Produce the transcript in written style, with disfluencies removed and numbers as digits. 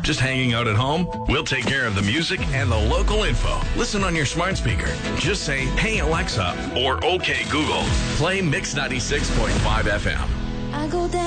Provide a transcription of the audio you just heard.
Just hanging out at home? We'll take care of the music and the local info. Listen on your smart speaker. Just say, "Hey Alexa," or "Okay Google." Play Mix 96.5 FM. I go down.